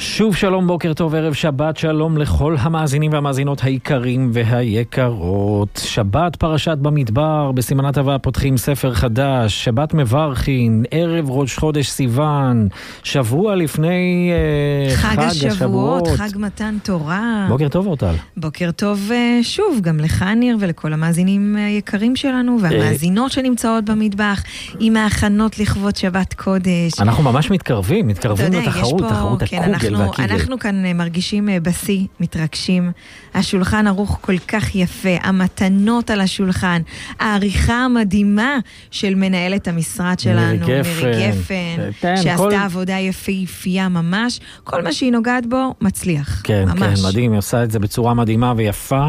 שוב שלום, בוקר טוב, ערב שבת, שלום לכל המאזינים והמאזינות היקרים והיקרות. שבת פרשת במדבר, בסימנת הבא פותחים ספר חדש, שבת מברכין, ערב ראש חודש סיוון, שבוע לפני חג השבועות, חג מתן תורה. בוקר טוב אורטל. בוקר טוב שוב, גם לך ניר ולכל המאזינים היקרים שלנו והמאזינות שנמצאות במטבח עם ההכנות לכבוד שבת קודש. אנחנו ממש מתקרבים לתחרות, תחרות הקוגל והקיגל. אנחנו כאן מרגישים בשיא, מתרגשים. השולחן ערוך כל כך יפה, המתנות על השולחן, העריכה המדהימה של מנהלת המשרד שלנו, מירי גפן, שעשתה עבודה יפהפייה ממש. כל מה שהיא נוגעת בו מצליח. כן, ממש. כן, מדהים, היא עושה את זה בצורה מדהימה ויפה,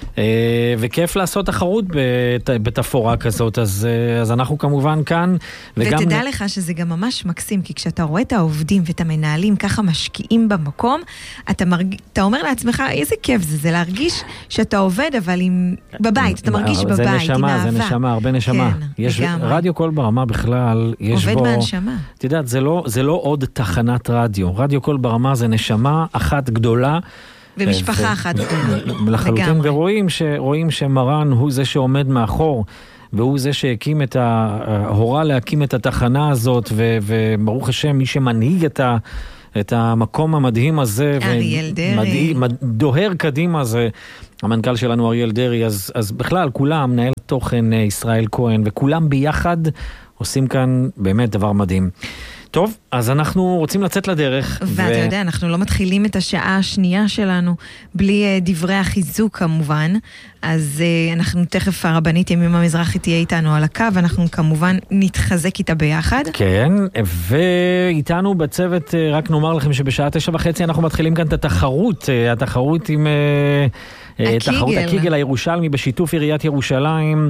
וכיף לעשות תחרות בתפורה כזאת, אז אנחנו כמובן כאן. ותדע לך שזה גם ממש מקסים, כי כשאתה רואה את העובדים ואת המנהלים ככה משקיעים במקום, אתה אומר לעצמך, איזה כיף זה להרגיש שאתה עובד, אבל בבית, אתה מרגיש בבית, עם אהבה. זה נשמה, הרבה נשמה. יש רדיו קול ברמה בכלל, יש בו... עובד מהנשמה. את יודעת, זה לא עוד תחנת רדיו. רדיו קול ברמה זה נשמה אחת גדולה, ומשפחה אחת גדולה. לחלוטין, ורואים שמרן הוא זה שעומד מאחור, והוא זה שהקים הורה להקים את התחנה הזאת, וברוך השם, מי שמנהיג את המקום המדהים הזה, אריאל דרי. דוהר קדימה, זה המנכ"ל שלנו אריאל דרי, אז בכלל כולם, מנהל תוכן ישראל כהן, וכולם ביחד עושים כאן באמת דבר מדהים. טוב, אז אנחנו רוצים לצאת לדרך. ואתה יודע, אנחנו לא מתחילים את השעה השנייה שלנו בלי דברי החיזוק כמובן, אז אנחנו תכף הרבנית ימימה מזרחי תהיה איתנו על הקו, אנחנו כמובן נתחזק איתה ביחד. כן, ואיתנו בצוות, רק נאמר לכם שבשעה 9:30 אנחנו מתחילים כאן את התחרות עם... תחרות הקיגל הירושלמי בשיתוף עיריית ירושלים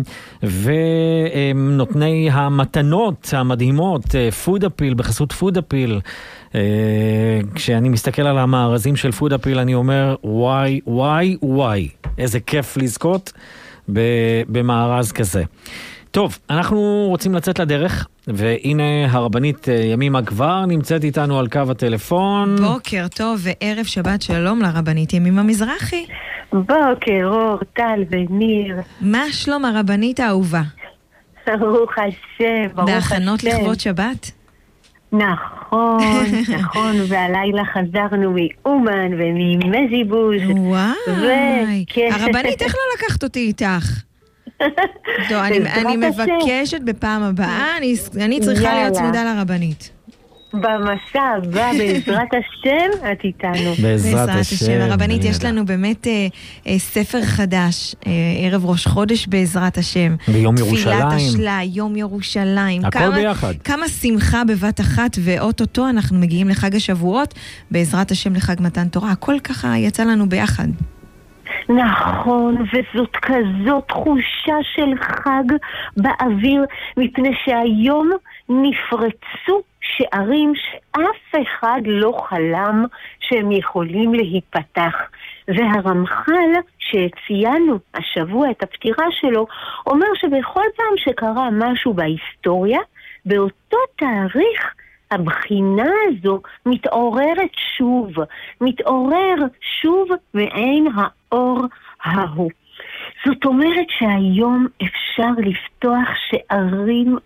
ונותני המתנות המדהימות פוד אפיל, בחסות פוד אפיל. כשאני מסתכל על המארזים של פוד אפיל אני אומר וואי, איזה כיף לזכות במארז כזה. טוב, אנחנו רוצים לצאת לדרך, והנה הרבנית ימימה כבר נמצאת איתנו על קו הטלפון. בוקר טוב וערב שבת שלום לרבנית ימימה מזרחי. בוקר אור, טל וניר. מה שלום הרבנית האהובה? ברוך השם, ברוך השם. בהכנות לכבוד שבת? נכון, והלילה חזרנו מאומן וממזיבוז. וואי, הרבנית איך לא לקחת אותי איתך? אני מבקשת בפעם הבאה, אני צריכה להיות צמודה לרבנית. במסע הבא, בעזרת השם, את איתנו. בעזרת השם. הרבנית, יש לנו באמת ספר חדש, ערב ראש חודש בעזרת השם. ביום ירושלים. תפילת השלה, יום ירושלים. הכל ביחד. כמה שמחה בבת אחת, ואוטוטו אנחנו מגיעים לחג השבועות, בעזרת השם לחג מתן תורה. הכל ככה יצא לנו ביחד. נכון, וזאת כזאת תחושה של חג באוויר, מפני שהיום נפרצו שערים שאף אחד לא חלם שהם יכולים להיפתח. והרמח"ל שציינו השבוע את הפטירה שלו, אומר שבכל פעם שקרה משהו בהיסטוריה, באותו תאריך הבחינה הזו מתעורר שוב מעין האור ההוא. זאת אומרת שהיום אפשר לפתוח שערים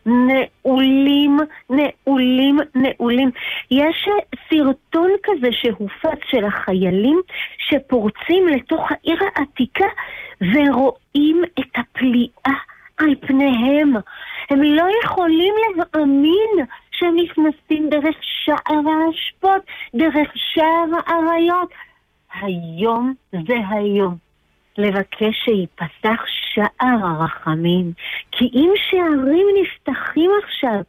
נעולים. יש סרטון כזה שהופץ של החיילים שפורצים לתוך העיר העתיקה ורואים את הפליאה על פניהם. הם לא יכולים להאמין שהם נכנסים דרך שער האשפות, דרך שער האריות. היום זה היום. לבקש שיפתח שער הרחמים, כי אם שערים נפתחים עכשיו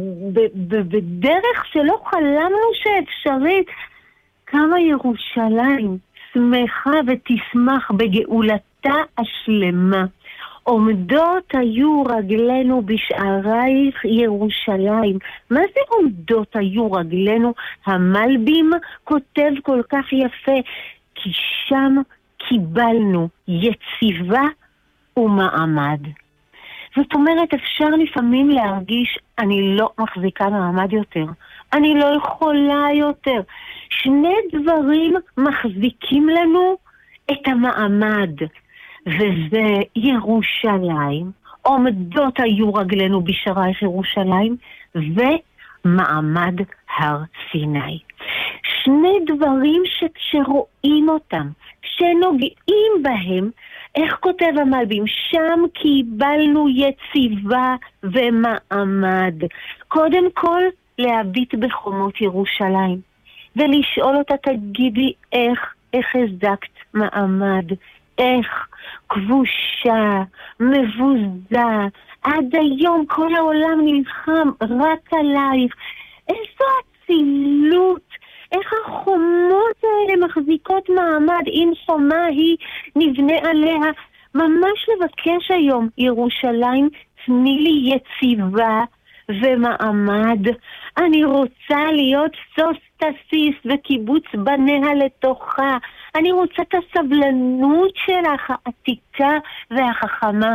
בדרך שלא חלמנו שאפשרית, כמה ירושלים שמחה ותשמח בגאולתה השלמה. עומדות היו רגלינו בשערייך ירושלים. מה זה עומדות היו רגלינו? המלבים כותב כל כך יפה, כי שם קיבלנו יציבה ומעמד. זאת אומרת, אפשר לפעמים להרגיש, אני לא מחזיקה מעמד יותר, אני לא יכולה יותר. שני דברים מחזיקים לנו את המעמד, וזה ירושלים, עומדות היו רגלינו בשערייך ירושלים, ומעמד הר סיני. שני דברים שכשרואים אותם, כשנוגעים בהם, איך כותב המלבים? שם קיבלנו יציבה ומעמד. קודם כל, להביט בחומות ירושלים, ולשאול אותה, תגידי איך החזקת מעמד? איך? כבושה, מבוזה, עד היום כל העולם נלחם רק עלייך. איזו אצילות, איך החומות האלה מחזיקות מעמד, אם חומה היא נבנה עליה. ממש לבקש היום, ירושלים, תני לי יציבה ומעמד. אני רוצה להיות סוס תסיס וקיבוץ בניה לתוכה. אני רוצה את הסבלנות שלך, העתיקה והחכמה.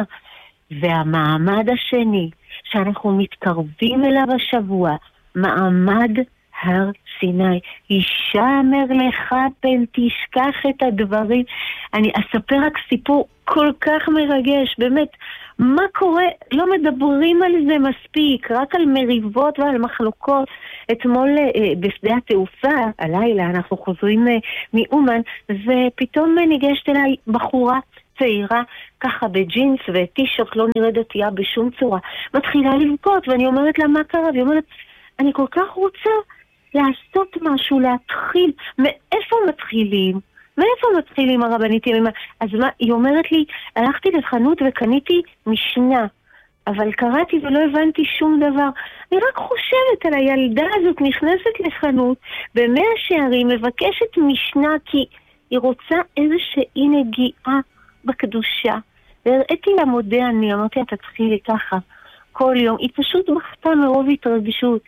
והמעמד השני, שאנחנו מתקרבים אליו השבוע, מעמד הר סיני. ישמר לך פן תשכח את הדברים. אני אספר רק סיפור כל כך מרגש, באמת. מה קורה? לא מדברים על זה מספיק, רק על מריבות ועל מחלוקות. אתמול בשדה התעופה, הלילה, אנחנו חוזרים מאומן, ופתאום ניגשת אליי בחורה צעירה, ככה בג'ינס וטישרט, לא נראה דתייה בשום צורה. מתחילה לבכות, ואני אומרת לה, מה קרה? והיא אומרת, אני כל כך רוצה לעשות משהו, להתחיל. מאיפה מתחילים? מאיפה מתחילים הרבנית ימימה? אז מה, היא אומרת לי, הלכתי לחנות וקניתי משנה, אבל קראתי ולא הבנתי שום דבר. אני רק חושבת על הילדה הזאת נכנסת לחנות, במאה שערים, מבקשת משנה, כי היא רוצה איזושהי נגיעה בקדושה. והראיתי לה מודה אני, אמרתי, אתה תתחילי ככה כל יום. היא פשוט בכתה מרוב התרגשות.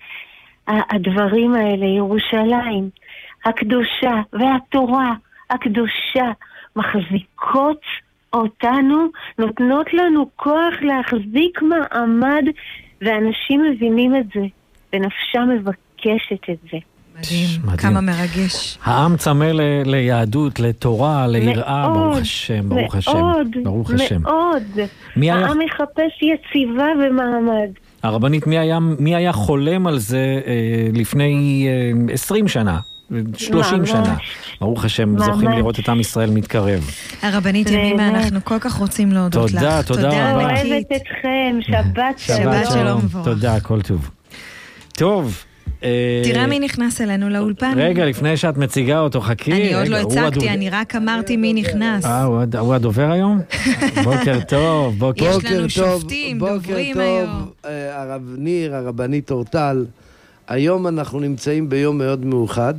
הדברים האלה, ירושלים, הקדושה והתורה, הקדושה, מחזיקות אותנו, נותנות לנו כוח להחזיק מעמד, ואנשים מבינים את זה, ונפשם מבקשת את זה. מדהים, כמה מרגש. העם צמא ליהדות, לתורה, ליראה, ברוך השם, ברוך השם. ברוך השם. מאוד, העם מחפש יציבה ומעמד. הרבנית, מי היה חולם על זה לפני 20 שנה? 30 שנה. ברוך השם, זוכים לראות את עם ישראל מתקרב. הרבנית ימימה, אנחנו כל כך רוצים להודות לך. תודה, תודה רבה. אוהבת אתכם, שבת שלום מבורך. תודה, כל טוב. טוב. תראה מי נכנס אלינו לאולפן. רגע, לפני שאת מציגה אותו, חכי. אני עוד לא הצגתי, אני רק אמרתי מי נכנס. הוא הדובר היום? בוקר טוב, בוקר טוב. יש לנו שופטים, דוברים היום. הרב ניר, הרבנית אורטל, היום אנחנו נמצאים ביום מאוד מאוחד,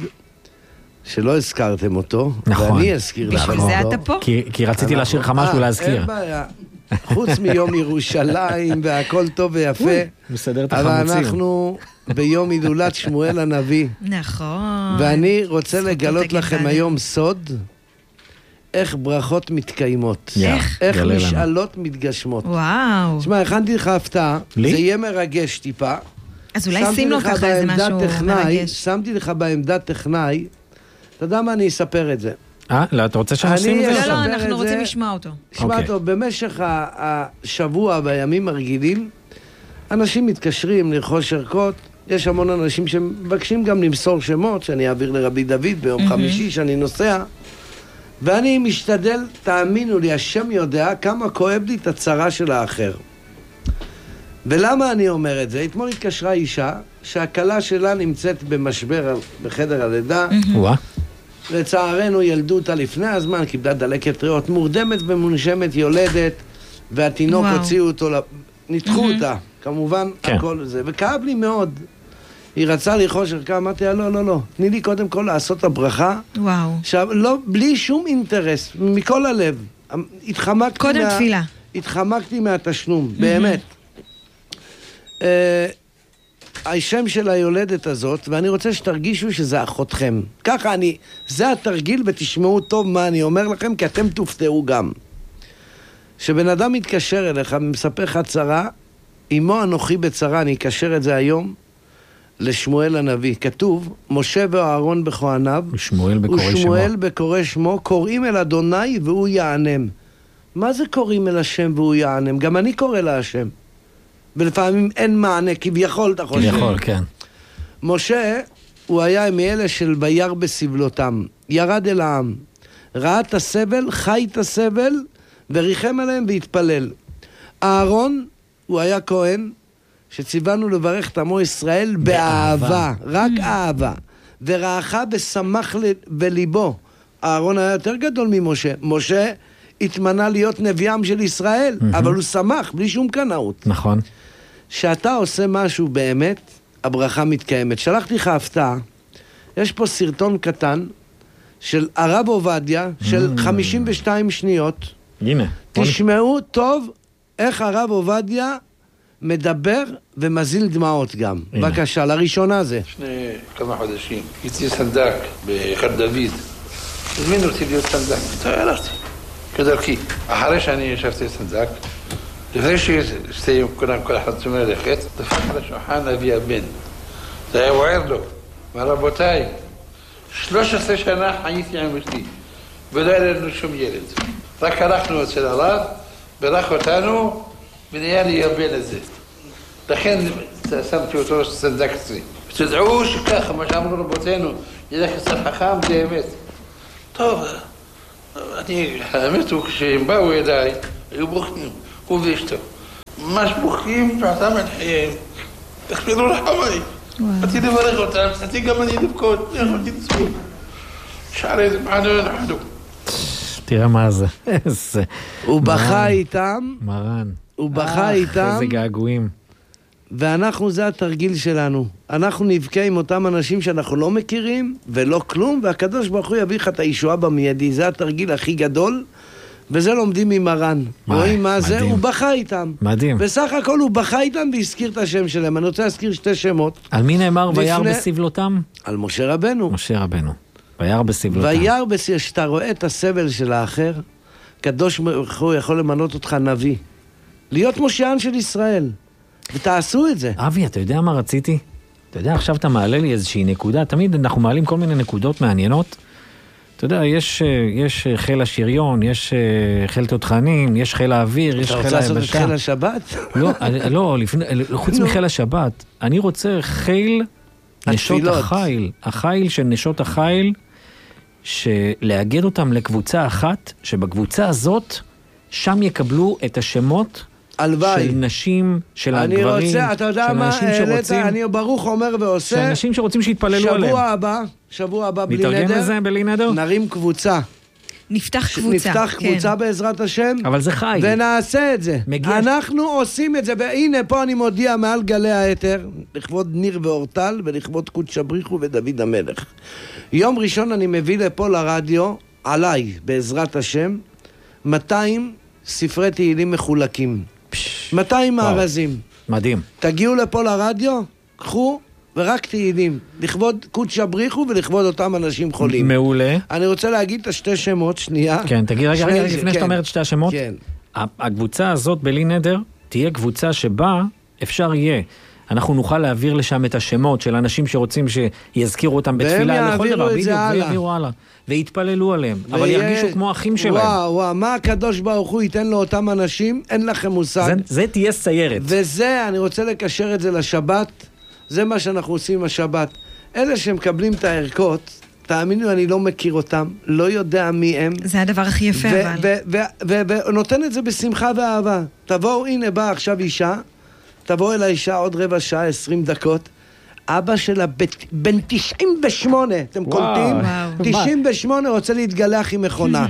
שלא הזכרתם אותו, נכון. ואני אזכיר לכם אותו. בשביל זה אתה פה? כי רציתי להשאיר לך משהו להזכיר. אין בעיה. חוץ מיום ירושלים והכל טוב ויפה, מסדר את החמוצים. אבל אנחנו ביום הילולת שמואל הנביא. נכון. ואני רוצה לגלות לכם היום סוד, איך ברכות מתקיימות. איך משאלות מתגשמות. וואו. תשמע, הכנתי לך הפתעה, זה יהיה מרגש טיפה. אז אולי שים לו ככה איזה משהו מרגש. שמתי לך בעמדת טכנאי, אתה יודע מה, אני אספר את זה. לא, אתה רוצה שנשים את זה? לא, אנחנו רוצים לשמוע אותו. שמע אותו, במשך השבוע והימים הרגילים, אנשים מתקשרים לרכוש ערכות, יש המון אנשים שמבקשים גם למסור שמות, שאני אעביר לרבי דוד ביום חמישי שאני נוסע, ואני משתדל, תאמינו לי, השם יודע כמה כואב לי את הצרה של האחר. ולמה אני אומר את זה? אתמול התקשרה אישה שהקלה שלה נמצאת במשבר בחדר הלידה. לצערנו ילדו אותה לפני הזמן, קיבלה דלקת ריאות, מורדמת ומונשמת, יולדת, והתינוק הוציאו אותו, ניתחו אותה, כמובן, הכל זה. וכאב לי מאוד. היא רצה לרכוש ערכה, אמרתי לה, לא, תני לי קודם כל לעשות הברכה. וואו. עכשיו, לא, בלי שום אינטרס, מכל הלב. קודם תפילה. התחמקתי מהתשלום, באמת. השם של היולדת הזאת, ואני רוצה שתרגישו שזה אחותכם. ככה זה התרגיל, ותשמעו טוב מה אני אומר לכם, כי אתם תופתעו גם. שבן אדם מתקשר אליך, מספר לך צרה, אמו אנוכי בצרה, אני אקשר את זה היום, לשמואל הנביא. כתוב, משה ואהרון בכהניו, ושמואל בקורא שמו, קוראים אל אדוני והוא יענם. מה זה קוראים אל השם והוא יענם? גם אני קורא לה השם. ולפעמים אין מענה, כביכול, אתה חושב. כביכול, כן. משה, הוא היה מאלה של וירא בסבלותם. ירד אל העם. ראה את הסבל, חי את הסבל, וריחם עליהם והתפלל. אהרון, הוא היה כהן, שציוונו לברך את עמו ישראל באהבה, רק אהבה. ורעך ושמח בליבו. אהרון היה יותר גדול ממשה. משה התמנה להיות נביאם של ישראל, אבל הוא שמח, בלי שום קנאות. נכון. שאתה עושה משהו באמת, הברכה מתקיימת. שלחתי לך הפתעה, יש פה סרטון קטן של הרב עובדיה, של 52 שניות. הנה. תשמעו טוב איך הרב עובדיה מדבר ומזיל דמעות גם. בבקשה, לראשונה זה. לפני כמה חודשים, הייתי סנדק בחר דוד. הזמינו אותי להיות סנדק. הלכתי, כדרכי. אחרי שאני ישבתי סנדק, לפני שהסתיים כולם כל אחד צומר ללכת, דפק על השולחן אבי הבן. זה היה בוער לו. ורבותיי, 13 שנה חייתי עם אשתי, ולא היה לנו שום ילד. רק הלכנו אצל הרב, ברך אותנו, ונהיה לי הבן הזה. לכן שמתי אותו סנדק אצלי. ותדעו שככה, מה שאמרו רבותינו, ילך קצת חכם, זה אמת. טוב, האמת הוא, כשהם באו אליי, היו בוכים, הוא ואשתו. ממש בוכים, ועתם על חייהם. תחפילו לחמי. רציתי לברך אותם, רציתי גם אני לבכות, רציתי לצפות. שערי זה מענו נחדו. תראה מה זה. איזה... הוא בכה איתם. מרן. הוא בכה איתם. איזה געגועים. ואנחנו, זה התרגיל שלנו. אנחנו נבכה עם אותם אנשים שאנחנו לא מכירים, ולא כלום, והקדוש ברוך הוא יביא לך את הישועה במיידי. זה התרגיל הכי גדול, וזה לומדים ממרן. רואים מה זה? הוא בכה איתם. מדהים. בסך הכל הוא בכה איתם והזכיר את השם שלהם. אני רוצה להזכיר שתי שמות. על מי נאמר וירא בסבלותם? על משה רבנו. משה רבנו. וירא בסבלותם. וירא בסבלותם. שאתה רואה את הסבל של האחר, הקדוש ברוך הוא יכול למנות אותך נביא. להיות מושיען של ישראל. ותעשו את זה. אבי, אתה יודע מה רציתי? אתה יודע, עכשיו אתה מעלה לי איזושהי נקודה. תמיד אנחנו מעלים כל מיני נקודות מעניינות. אתה יודע, יש חיל השריון, יש חיל תותחנים, יש חיל האוויר, יש חיל היבשה. אתה רוצה לעשות את חיל השבת? לא, חוץ מחיל השבת. אני רוצה חיל נשות החיל. החיל של נשות החיל, שלאגד אותם לקבוצה אחת, שבקבוצה הזאת, שם יקבלו את השמות של נשים, של הגברים, של אנשים שרוצים... אני ברוך אומר ועושה... של אנשים שרוצים שיתפללו עליהם. שבוע הבא בלי נדר. נתרגם לזה בלי נדר? נרים קבוצה. נפתח קבוצה. נפתח קבוצה בעזרת השם. אבל זה חי. ונעשה את זה. אנחנו עושים את זה. והנה, פה אני מודיע מעל גלי היתר, לכבוד ניר ואורטל, ולכבוד קודש הבריחו ודוד המלך. יום ראשון אני מביא לפה לרדיו, עליי, בעזרת השם, 200 ספרי תהילים מחולקים. 200 מארזים. מדהים. תגיעו לפה לרדיו, קחו ורק תהילים. לכבוד קודש הבריחו ולכבוד אותם אנשים חולים. מעולה. אני רוצה להגיד את השתי שמות, שנייה. כן, תגיד רגע, לפני שאתה אומר את שתי השמות. כן. הקבוצה הזאת בלי נדר תהיה קבוצה שבה אפשר יהיה. אנחנו נוכל להעביר לשם את השמות של אנשים שרוצים שיזכירו אותם בתפילה לכל דבר, ויעבירו הלאה, ויתפללו עליהם, אבל ירגישו כמו אחים שלהם. וואו, מה הקדוש ברוך הוא ייתן לאותם אנשים, אין לכם מושג. זה תהיה סיירת. וזה, אני רוצה לקשר את זה לשבת, זה מה שאנחנו עושים עם השבת. אלה שמקבלים את הערכות, תאמינו, אני לא מכיר אותם, לא יודע מי הם. זה הדבר הכי יפה, ונותן את זה בשמחה ואהבה. תבואו, הנה באה עכשיו אישה, תבוא אל האישה עוד רבע שעה, 20 דקות. אבא שלה בן 98, אתם קולטים? 98 רוצה להתגלח עם מכונה.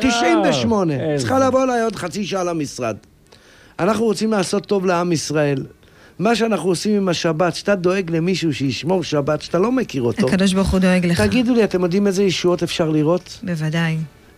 98. צריכה לבוא אליי עוד חצי שעה למשרד. אנחנו רוצים לעשות טוב לעם ישראל. מה שאנחנו עושים עם השבת, שאתה דואג למישהו שישמור שבת, שאתה לא מכיר אותו. הקדוש ברוך הוא דואג לך. תגידו לי, אתם יודעים איזה ישועות אפשר לראות? בוודאי.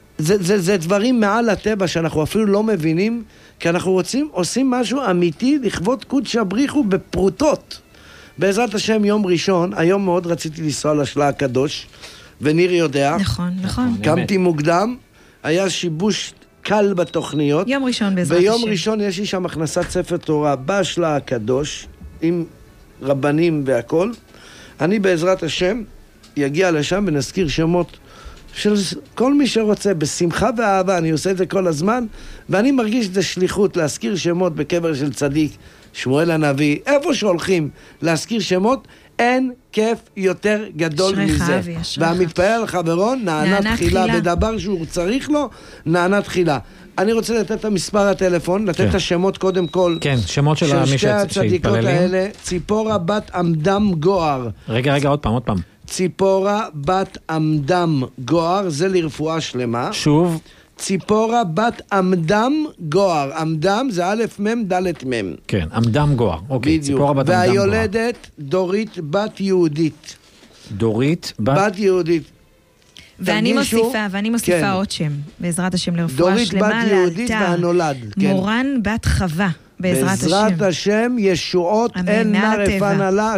זה דברים מעל הטבע שאנחנו אפילו לא מבינים, כי אנחנו עושים משהו אמיתי לכבוד קודש הבריחו בפרוטות. בעזרת השם יום ראשון, היום מאוד רציתי לנסוע לשלה הקדוש, וניר יודע. נכון. קמתי מוקדם, היה שיבוש קל בתוכניות. יום ראשון בעזרת השם. ביום ראשון יש לי שם הכנסת ספר תורה בשלה הקדוש, עם רבנים והכל, אני בעזרת השם יגיע לשם ונזכיר שמות של כל מי שרוצה, בשמחה ואהבה, אני עושה את זה כל הזמן, ואני מרגיש את זה שליחות להזכיר שמות בקבר של צדיק, שמואל הנביא, איפה שהולכים להזכיר שמות, אין כיף יותר גדול מזה. והמתפעל על חברו, נענה תחילה, בדבר שהוא צריך לו, נענה תחילה. אני רוצה לתת את המספר הטלפון, לתת את השמות קודם כל. כן, שמות של שתי הצדיקות האלה, ציפורה בת עמדם גואר. רגע, עוד פעם. ציפורה בת עמדם גואר, זה לרפואה שלמה. שוב. ציפורה בת עמדם גואר. עמדם זה א' מ' ד' מ'. כן, עמדם גואר. אוקיי, ציפורה בת עמדם גואר. והיולדת דורית בת יהודית. דורית בת יהודית. ואני מוסיפה עוד שם, בעזרת השם לרפואה שלמה לאלתר. דורית בת יהודית והנולד. מורן בת חווה. בעזרת השם, ישועות אין נא רפנה לה,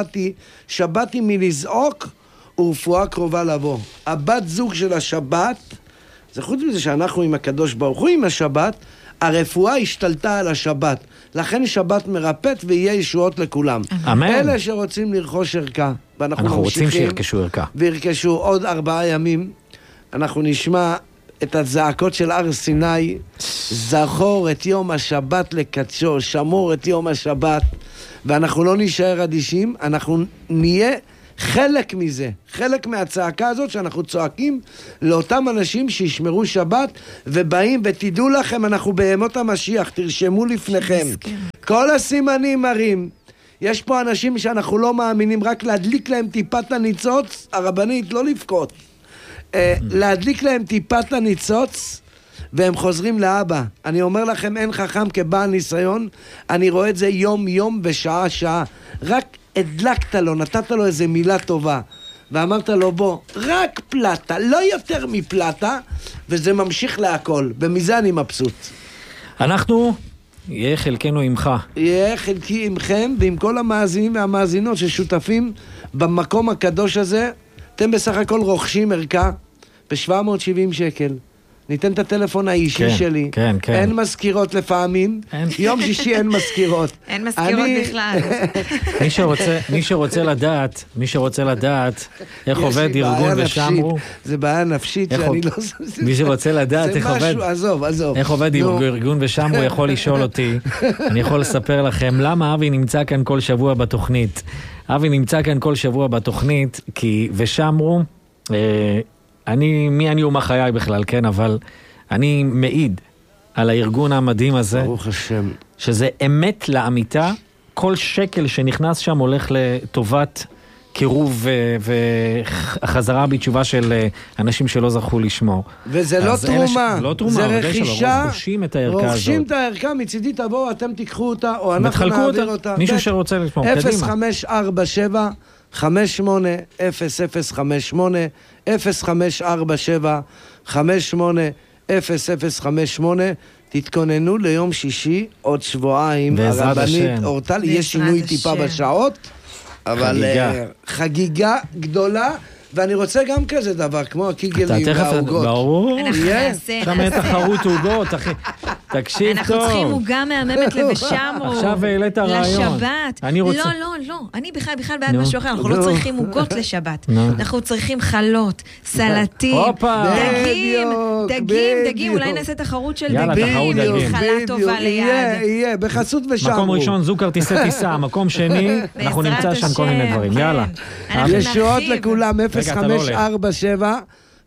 שבתי מלזעוק ורפואה קרובה לבוא. הבת זוג של השבת, זה חוץ מזה שאנחנו עם הקדוש ברוך הוא עם השבת, הרפואה השתלטה על השבת. לכן שבת מרפאת ויהיה ישועות לכולם. אמן. אלה שרוצים לרכוש ערכה, אנחנו רוצים שירכשו ערכה. וירכשו עוד 4 ימים, אנחנו נשמע את הזעקות של הר סיני, זכור את יום השבת לקדשו, שמור את יום השבת, ואנחנו לא נשאר אדישים, אנחנו נהיה חלק מזה, חלק מהצעקה הזאת שאנחנו צועקים לאותם אנשים שישמרו שבת ובאים, ותדעו לכם, אנחנו בימות המשיח, תרשמו לפניכם, כל הסימנים מראים, יש פה אנשים שאנחנו לא מאמינים, רק להדליק להם טיפת הניצוץ, הרבנית, לא לבכות, להדליק להם טיפת הניצוץ והם חוזרים לאבא. אני אומר לכם, אין חכם כבעל ניסיון, אני רואה את זה יום יום ושעה שעה. רק הדלקת לו, נתת לו איזה מילה טובה ואמרת לו בוא, רק פלטה, לא יותר מפלטה, וזה ממשיך להכל, ומזה אני מבסוט. אנחנו, יהיה חלקנו עמך. יהיה חלקי עמכם ועם כל המאזינים והמאזינות ששותפים במקום הקדוש הזה. אתם בסך הכל רוכשים ערכה ב-770 שקל. ניתן את הטלפון האישי שלי. כן. אין מזכירות לפעמים. יום שישי אין מזכירות. אין מזכירות בכלל. מי שרוצה לדעת איך עובד ארגון ושמרו. זה בעיה נפשית שאני לא... מי שרוצה לדעת איך עובד ארגון ושמרו יכול לשאול אותי. אני יכול לספר לכם למה אבי נמצא כאן כל שבוע בתוכנית. אבי נמצא כאן כל שבוע בתוכנית, כי ושמרו, מי אני ומה חיי בכלל, כן, אבל אני מעיד על הארגון המדהים הזה, ברוך השם, שזה אמת לאמיתה, כל שקל שנכנס שם הולך לטובת קירוב והחזרה בתשובה של אנשים שלא זכו לשמור. וזה לא תרומה, לא תרומה, זה רכישה, רוכשים את הערכה הזאת. רוכשים את הערכה, מצידי תבואו, אתם תיקחו אותה, או אנחנו נעביר אותה. מישהו שרוצה לשמור, קדימה. 0547 580058 0547 580058. תתכוננו ליום שישי, עוד שבועיים, הרבנית אורטל, יהיה שינוי טיפה בשעות, אבל חגיגה גדולה, ואני רוצה גם כזה דבר, כמו הקיגלים והעוגות. ברור. אנחנו נעשה. שם אין תחרות עוגות, אחי. תקשיב טוב. אנחנו צריכים עוגה מהממת לבשמרו. עכשיו העלית רעיון. לשבת. לא. אני בכלל בעד משהו אחר. אנחנו לא צריכים עוגות לשבת. אנחנו צריכים חלות, סלטים, דגים. אולי נעשה תחרות של דגים. חלה טובה ליד. יהיה, בחסות ושמרו. מקום ראשון, זו כרטיסי טיסה. מקום שני, אנחנו נמצא שם כל מיני דברים. יאללה. ישועות לכולם, 0547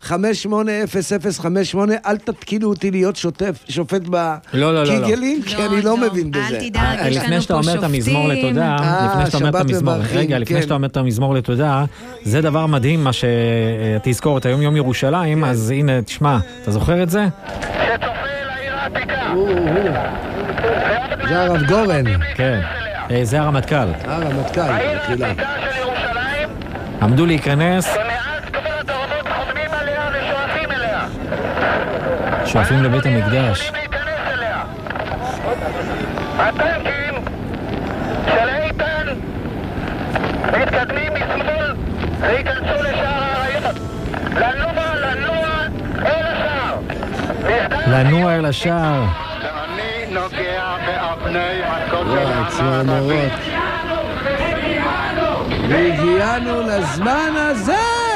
580058. אל תתקילו אותי להיות שופט בקיגלים, כי אני לא מבין בזה. אל תדאג, יש לנו פה שופטים. לפני שאתה אומר את המזמור לתודה, זה דבר מדהים מה שתזכור את היום יום ירושלים, אז הנה, תשמע, אתה זוכר את זה? שצופה לעיר העתיקה. זה הרב גורן. כן, זה הרמטכ"ל. הרמטכ"ל, תחילה. עמדו להיכנס. שואפים לבית המקדש. הטנקים של איתן מתקדמים משמאל וייכנסו לשער האריות. לנוע אל השער. ואני נוגע באבני הכותל המערבי. והגיענו לזמן הזה!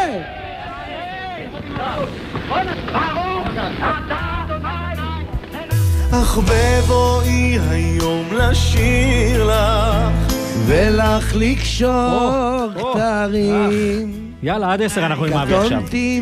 אך בבואי היום לשיר לך ולך לקשור כתרים. יאללה, עד 10 אנחנו עם אבי עכשיו. קטונתי